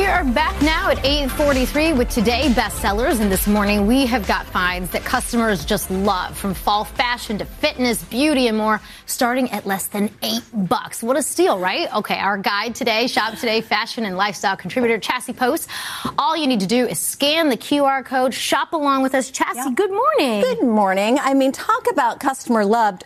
are back now at 8:43 with Today bestsellers. And this morning, we have got finds that customers just love, from fall fashion to fitness, beauty, and more, starting at less than $8. What a steal, right? Okay, our guide today, Shop Today fashion and lifestyle contributor, Chassie Post. All you need to do is scan the QR code, shop along with us. Chassie, good morning. Good morning. I mean, talk about customer loved.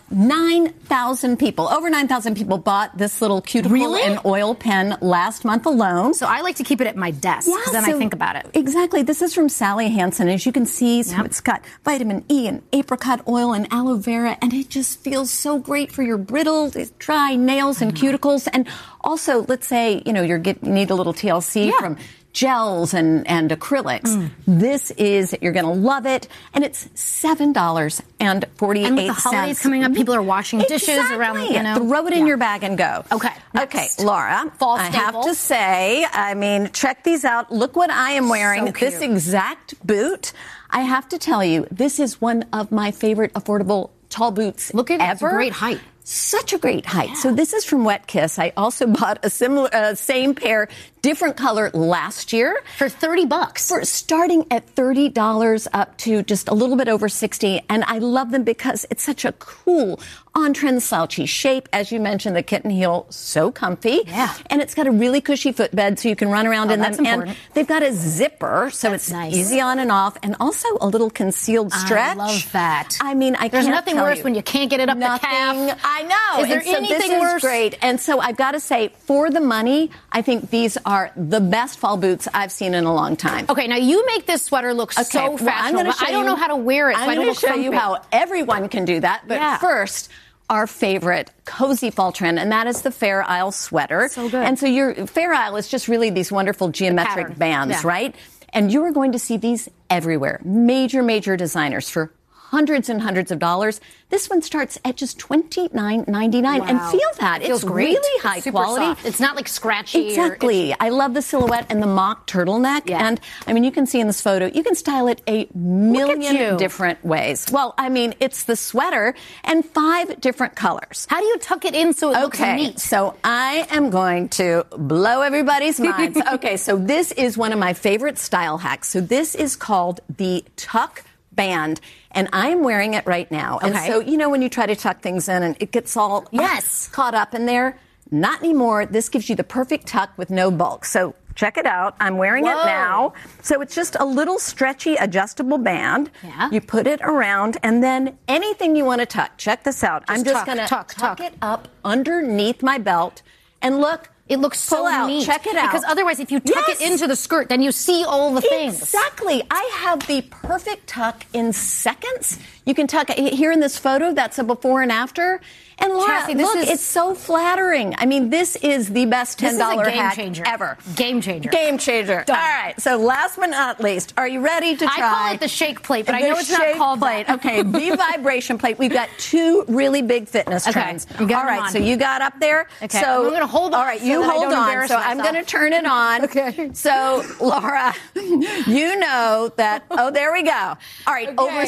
9,000 people, over 9,000 people bought this little cuticle and oil pen last month alone. So I like to keep it at my desk, because then I think about it. Exactly. This is from Sally Hansen. As you can see, so it's got vitamin E and apricot oil and aloe vera, and it just feels so great for your brittle, dry nails and cuticles. And also, let's say, you need a little TLC from gels and acrylics. This is, you're going to love it. And it's $7.48. And with the holidays coming up, people are washing dishes around, Throw it in your bag and go. Okay. Okay, Laura, Fall I staples. have to say, check these out. Look what I am wearing. So cute. This exact boot. I have to tell you, this is one of my favorite affordable tall boots Look at it. ever. It's a great height. Such a great height. Yeah. So this is from Wet Kiss. I also bought a similar, same pair, different color last year. For $30. For starting at $30 up to just a little bit over $60. And I love them because it's such a cool, on-trend slouchy shape. As you mentioned, the kitten heel, so comfy. Yeah. And it's got a really cushy footbed so you can run around in them. Important. And they've got a zipper, so that's it's nice. Easy on and off. And also a little concealed stretch. I love that. I mean, There's nothing worse when you can't get it up the calf. I know. Is there anything worse? This is great. And so I've got to say, for the money, I think these are the best fall boots I've seen in a long time. Okay, now you make this sweater look so fashionable, but I don't know how to wear it, so I don't I'm going to show you how everyone can do that. But first, our favorite cozy fall trend, and that is the Fair Isle sweater. So good. And so your Fair Isle is just really these wonderful geometric bands, right? And you are going to see these everywhere. Major, major designers for hundreds and hundreds of dollars. This one starts at just $29.99. Wow. And feel that. It feels it's great. Really high quality. Soft. It's not like scratchy. Exactly. I love the silhouette and the mock turtleneck. Yeah. And I mean, you can see in this photo, you can style it a million different ways. Well, I mean, it's the sweater and 5 different colors. How do you tuck it in so it looks neat? So I am going to blow everybody's minds. Okay, so this is one of my favorite style hacks. So this is called the tuck band, and I'm wearing it right now. And so, when you try to tuck things in and it gets all caught up in there, not anymore. This gives you the perfect tuck with no bulk. So check it out. I'm wearing it now. So it's just a little stretchy, adjustable band. Yeah. You put it around, and then anything you want to tuck. Check this out. I'm just going to tuck it up underneath my belt, and look. It looks so neat. Check it out. Because otherwise, if you tuck it into the skirt, then you see all the things. Exactly. I have the perfect tuck in seconds. You can tuck it here in this photo. That's a before and after. And Laura, Chassie, it's so flattering. I mean, this is the best $10 hack ever. Game changer. Game changer. Done. All right. So last but not least, are you ready to try? I call it the shake plate, but I know it's not called plate. Okay, the vibration plate. We've got 2 really big fitness trends. All right. So you got up there. Okay. So I'm going to hold on. All right. You hold on. So I'm going to turn it on. Okay. So Laura, you know that. Oh, there we go. All right. Okay. Over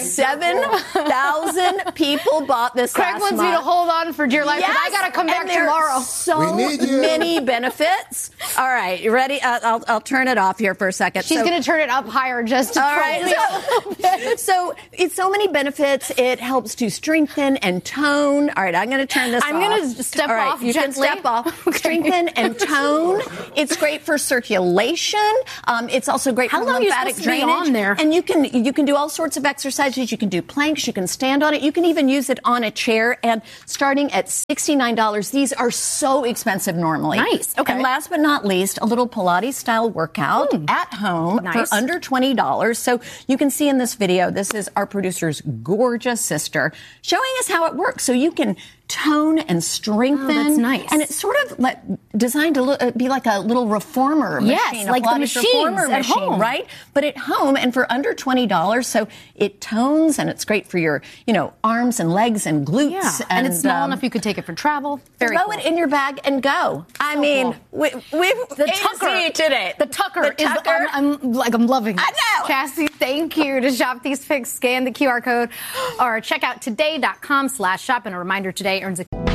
7,000 people bought this Craig last wants month. me to hold on for dear life. Yes. I got to come back tomorrow. So many benefits. All right, you ready? I'll turn it off here for a second. She's going to turn it up higher just to all right. So it's so many benefits. It helps to strengthen and tone. All right, I'm going to turn this off. I'm going to step off you gently. can step off. Strengthen and tone. It's great for circulation. It's also great for lymphatic drainage. On there? And you can do all sorts of exercises. You can do planks. You can stand on it. You can even use it on a chair. And starting at $69, these are so expensive normally. Nice. Okay. And last but not least, a little Pilates-style workout at home for under $20. So you can see in this video, this is our producer's gorgeous sister showing us how it works. So you can tone and strengthen. Oh, that's nice. And it's sort of designed to be like a little reformer machine. Yes, like the machines at home. Right? But at home and for under $20. So it tones and it's great for your, arms and legs and glutes. Yeah. And it's small enough you could take it for travel. Very Throw cool. it in your bag and go. I mean, we've the tucker today. The tucker is I'm loving it. I know. Chassie, thank you. To shop these picks, scan the QR code or check out today.com/shop. And a reminder, today earns a